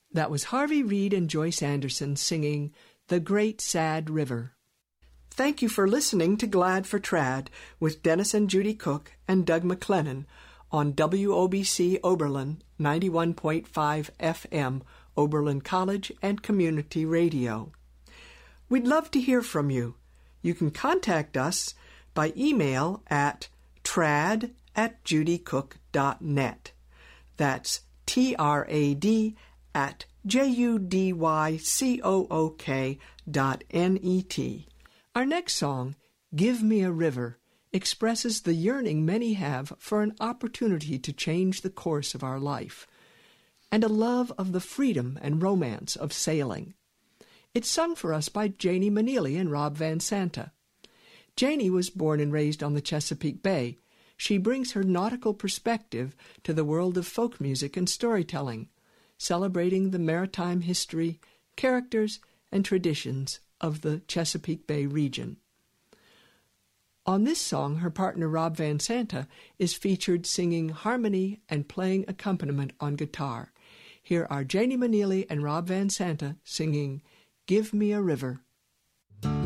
That was Harvey Reid and Joyce Anderson singing The Great Sad River. Thank you for listening to Glad for Trad with Dennis and Judy Cook and Doug McLennan on WOBC Oberlin 91.5 FM, Oberlin College and Community Radio. We'd love to hear from you. You can contact us by email at trad@judycook.net. That's trad@judycook.net. Our next song, Give Me a River, expresses the yearning many have for an opportunity to change the course of our life, and a love of the freedom and romance of sailing. It's sung for us by Janie Maneely and Rob Van Santa. Janie was born and raised on the Chesapeake Bay. She brings her nautical perspective to the world of folk music and storytelling, celebrating the maritime history, characters, and traditions of the Chesapeake Bay region. On this song, her partner Rob Van Santa is featured singing harmony and playing accompaniment on guitar. Here are Janie Maneely and Rob Van Santa singing Give Me a River.